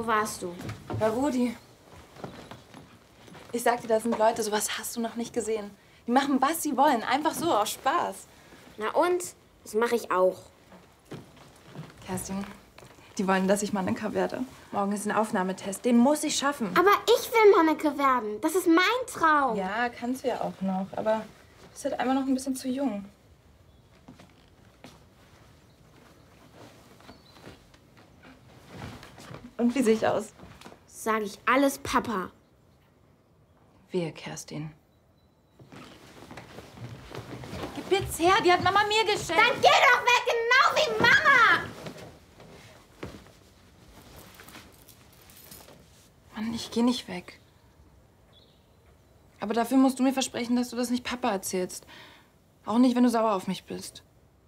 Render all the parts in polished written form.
Wo warst du? Bei Rudi. Ich sagte, da sind Leute, sowas hast du noch nicht gesehen. Die machen, was sie wollen, einfach so, aus Spaß. Na und? Das mache ich auch. Kerstin, die wollen, dass ich Mannequin werde. Morgen ist ein Aufnahmetest, den muss ich schaffen. Aber ich will Mannequin werden. Das ist mein Traum. Ja, kannst du ja auch noch, aber du bist halt einfach noch ein bisschen zu jung. Und wie sehe ich aus? Sag ich alles Papa. Wehe, Kerstin. Gib jetzt her, die hat Mama mir geschenkt. Dann geh doch weg, genau wie Mama! Mann, ich geh nicht weg. Aber dafür musst du mir versprechen, dass du das nicht Papa erzählst. Auch nicht, wenn du sauer auf mich bist.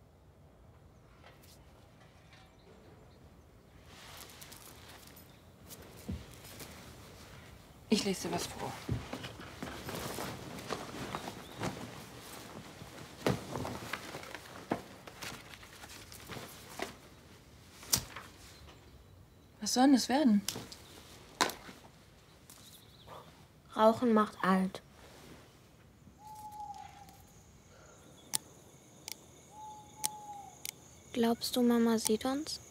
Ich lese dir was vor. Was soll denn das werden? Rauchen macht alt. Glaubst du, Mama sieht uns?